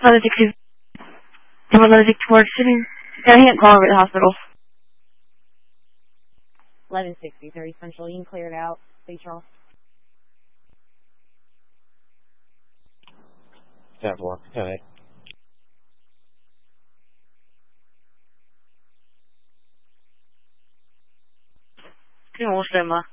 1160. 1164 City. Yeah, he can't call over at the hospital. 1160, 30 Central. You can clear it out. St. Charles. 10-4. Okay. King Wolfstemma.